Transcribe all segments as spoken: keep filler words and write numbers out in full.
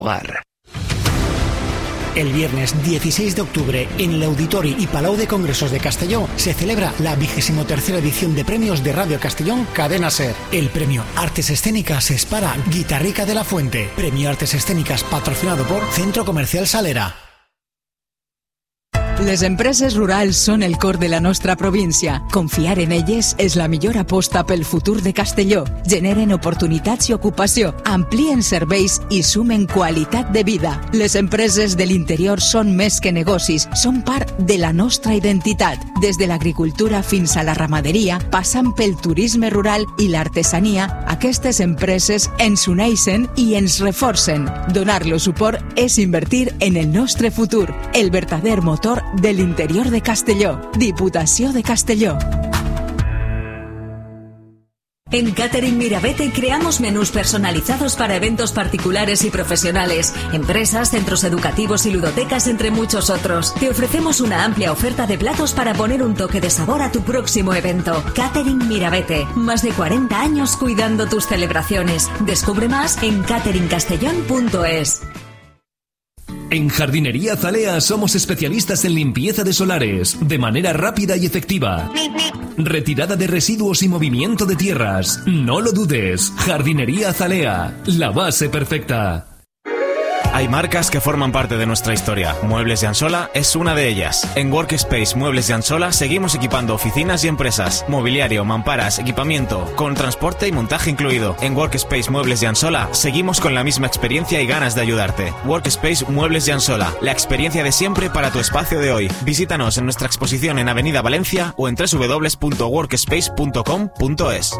Hogar. El viernes dieciséis de octubre, en el Auditori y Palau de Congresos de Castelló, se celebra la vigésimo tercera edición de premios de Radio Castellón Cadena Ser. El premio Artes Escénicas es para Guitarrica de la Fuente. Premio Artes Escénicas patrocinado por Centro Comercial Salera. Les empreses rurals són el cor de la nostra província. Confiar en elles és la millor aposta pel futur de Castelló. Generen oportunitats i ocupació, amplien serveis i sumen qualitat de vida. Les empreses de l'interior són més que negocis, són part de la nostra identitat. Des de l'agricultura fins a la ramaderia, passant pel turisme rural i l'artesania, aquestes empreses ens uneixen i ens reforcen. Donar-los suport és invertir en el nostre futur, el verdader motor del interior de Castelló. Diputació de Castelló. En Catering Mirabete creamos menús personalizados para eventos particulares y profesionales, empresas, centros educativos y ludotecas, entre muchos otros. Te ofrecemos una amplia oferta de platos para poner un toque de sabor a tu próximo evento. Catering Mirabete, más de cuarenta años cuidando tus celebraciones. Descubre más en catering castellón punto es. En Jardinería Zalea somos especialistas en limpieza de solares, de manera rápida y efectiva. Retirada de residuos y movimiento de tierras. No lo dudes. Jardinería Zalea, la base perfecta. Hay marcas que forman parte de nuestra historia. Muebles de Ansola es una de ellas. En Workspace Muebles de Ansola seguimos equipando oficinas y empresas, mobiliario, mamparas, equipamiento, con transporte y montaje incluido. En Workspace Muebles de Ansola seguimos con la misma experiencia y ganas de ayudarte. Workspace Muebles de Ansola, la experiencia de siempre para tu espacio de hoy. Visítanos en nuestra exposición en Avenida Valencia o en doble u doble u doble u punto workspace punto com punto es.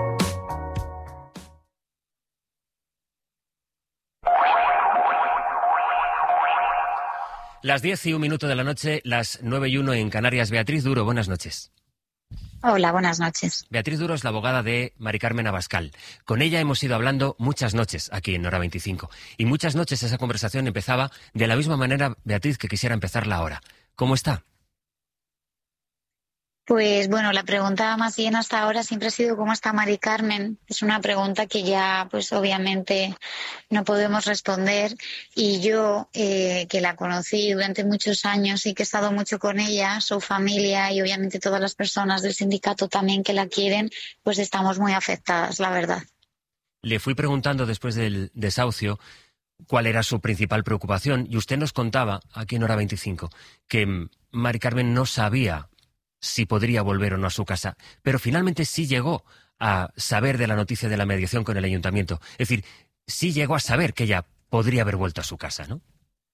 Las diez y un minuto de la noche, las nueve y uno en Canarias. Beatriz Duro, buenas noches. Hola, buenas noches. Beatriz Duro es la abogada de Mari Carmen Abascal. Con ella hemos ido hablando muchas noches aquí en Hora veinticinco. Y muchas noches esa conversación empezaba de la misma manera, Beatriz, que quisiera empezarla ahora. ¿Cómo está? Pues bueno, la pregunta más bien hasta ahora siempre ha sido ¿cómo está Mari Carmen? Es una pregunta que ya pues obviamente no podemos responder, y yo eh, que la conocí durante muchos años y que he estado mucho con ella, su familia y obviamente todas las personas del sindicato también que la quieren, pues estamos muy afectadas, la verdad. Le fui preguntando después del desahucio cuál era su principal preocupación y usted nos contaba aquí en Hora veinticinco que Mari Carmen no sabía si podría volver o no a su casa, pero finalmente sí llegó a saber de la noticia de la mediación con el ayuntamiento. Es decir, sí llegó a saber que ella podría haber vuelto a su casa, ¿no?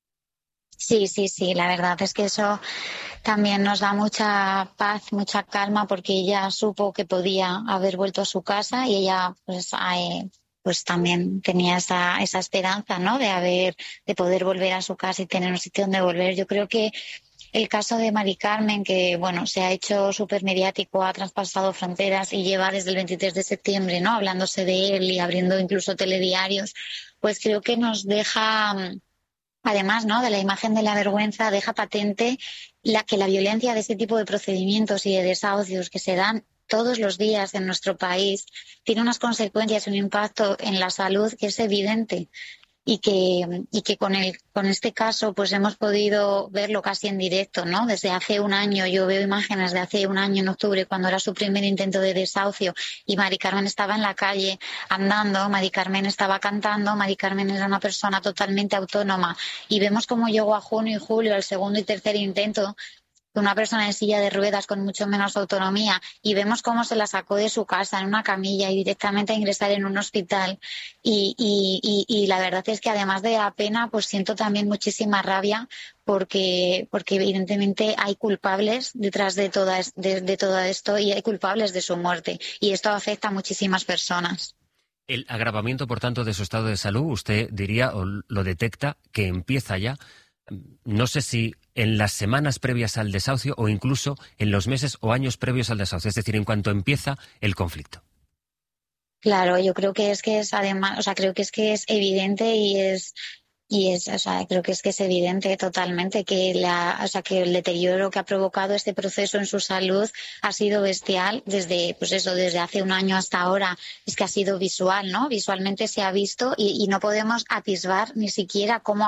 Sí, sí, sí, la verdad es que eso también nos da mucha paz, mucha calma, porque ella supo que podía haber vuelto a su casa y ella pues eh, pues también tenía esa esa esperanza, ¿no? De haber de poder volver a su casa y tener un sitio donde volver. Yo creo que el caso de Mari Carmen, que bueno, se ha hecho súper mediático, ha traspasado fronteras y lleva desde el veintitrés de septiembre, ¿no? Hablándose de él y abriendo incluso telediarios, pues creo que nos deja, además, ¿no?, de la imagen de la vergüenza, deja patente la que la violencia de este tipo de procedimientos y de desahucios que se dan todos los días en nuestro país tiene unas consecuencias, un impacto en la salud que es evidente. Y que, y que con el con este caso pues hemos podido verlo casi en directo, ¿no? Desde hace un año, yo veo imágenes de hace un año en octubre, cuando era su primer intento de desahucio, y Mari Carmen estaba en la calle andando, Mari Carmen estaba cantando, Mari Carmen era una persona totalmente autónoma, y vemos cómo llegó a junio y julio, el segundo y tercer intento, una persona en silla de ruedas con mucho menos autonomía, y vemos cómo se la sacó de su casa en una camilla y directamente a ingresar en un hospital, y, y, y, y la verdad es que además de la pena pues siento también muchísima rabia, porque porque evidentemente hay culpables detrás de, toda, de, de todo esto, y hay culpables de su muerte, y esto afecta a muchísimas personas. El agravamiento, por tanto, de su estado de salud, usted diría o lo detecta que empieza ya, no sé si en las semanas previas al desahucio o incluso en los meses o años previos al desahucio, es decir, en cuanto empieza el conflicto. Claro, yo creo que es que es además, o sea, creo que es que es evidente y es Y es, o sea, creo que es que es evidente totalmente que la, o sea, que el deterioro que ha provocado este proceso en su salud ha sido bestial desde, pues eso, desde hace un año hasta ahora. Es que ha sido visual, ¿no? Visualmente se ha visto y, y no podemos atisbar ni siquiera cómo